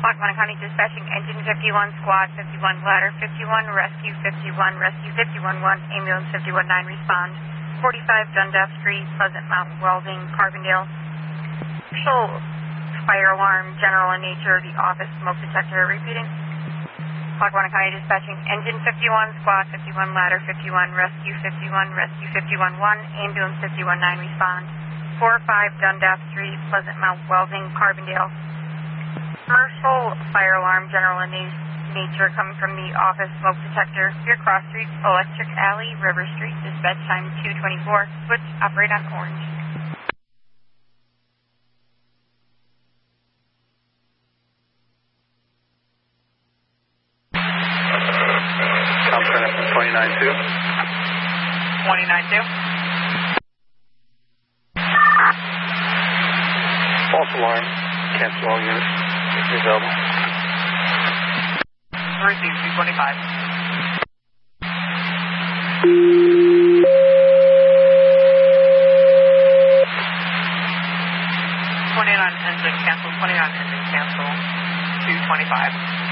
Lackawanna County Dispatching, Engine 51, Squad 51, Ladder 51, Rescue 51, Rescue 51-1, Ambulance 51-9, respond. 45 Dundas Street, Pleasant Mountain Welding, Carbondale. Commercial fire alarm, general in nature, the office smoke detector, repeating. Lackawanna County Dispatching, Engine 51, Squad 51, Ladder 51, Rescue 51, Rescue 51-1, Ambulance 51-9, respond. 45 Dundas Street, Pleasant Mountain Welding, Carbondale. Commercial fire alarm, general in nature, coming from the office smoke detector. Your cross streets, Electric Alley, River Street, dispatch time 224. Switch, operate on orange. I'm turning up from 29-2. 29-2. False alarm. Cancel all units. Available. Receive 225. 29 engine cancel. 29 engine cancel. 225.